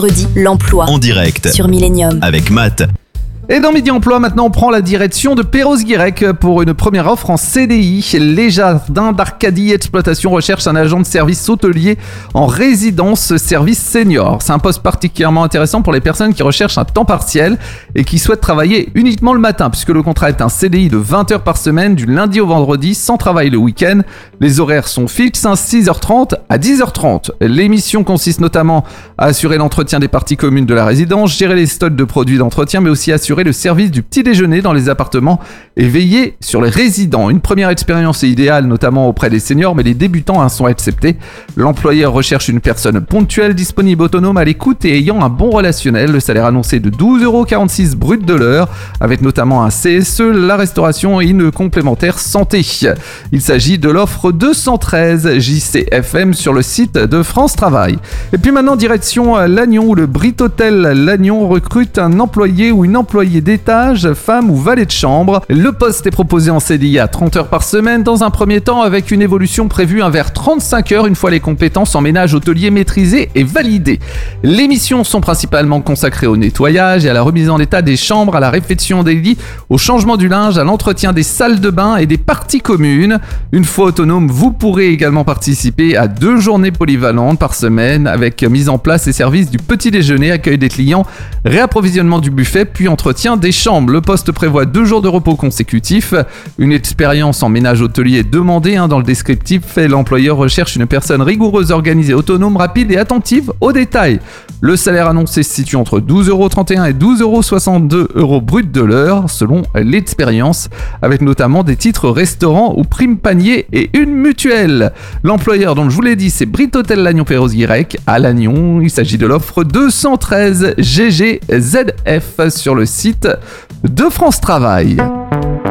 Redit l'emploi En direct sur Millennium. avec Matt. Et dans Midi Emploi, maintenant, on prend la direction de Perros-Guirec pour une première offre en CDI. Les Jardins d'Arcadie Exploitation recherchent un agent de service hôtelier en résidence service senior. C'est un poste particulièrement intéressant pour les personnes qui recherchent un temps partiel et qui souhaitent travailler uniquement le matin, puisque le contrat est un CDI de 20 heures par semaine, du lundi au vendredi, sans travail le week-end. Les horaires sont fixes, 6h30 à 10h30. L'émission consiste notamment à assurer l'entretien des parties communes de la résidence, gérer les stocks de produits d'entretien, mais aussi assurer le service du petit déjeuner dans les appartements et veiller sur les résidents. Une première expérience est idéale, notamment auprès des seniors, mais les débutants sont acceptés. L'employeur recherche une personne ponctuelle, disponible, autonome, à l'écoute et ayant un bon relationnel. Le salaire annoncé est de 12,46 € brut de l'heure, avec notamment un CSE, la restauration et une complémentaire santé. Il s'agit de l'offre 213 JCFM sur le site de France Travail. Et puis maintenant, direction Lannion, où le Britotel Lannion recrute un employé ou une employée d'étage, femme ou valet de chambre. Le poste est proposé en CDI à 30 heures par semaine dans un premier temps, avec une évolution prévue vers 35 heures une fois les compétences en ménage hôtelier maîtrisées et validées. Les missions sont principalement consacrées au nettoyage et à la remise en état des chambres, à la réfection des lits, au changement du linge, à l'entretien des salles de bain et des parties communes. Une fois autonome, vous pourrez également participer à 2 journées polyvalentes par semaine, avec mise en place et service du petit déjeuner, accueil des clients, réapprovisionnement du buffet, puis entretien des chambres. Le poste prévoit 2 jours de repos consécutifs. Une expérience en ménage hôtelier est demandée dans le descriptif. L'employeur recherche une personne rigoureuse, organisée, autonome, rapide et attentive aux détails. Le salaire annoncé se situe entre 12,31 € et 12,62 € brut de l'heure, selon l'expérience, avec notamment des titres restaurants ou primes panier et une mutuelle. L'employeur, dont je vous l'ai dit, c'est Britotel Lannion Perros-Guirec à Lannion. Il s'agit de l'offre 213 GGZF sur le site de France Travail.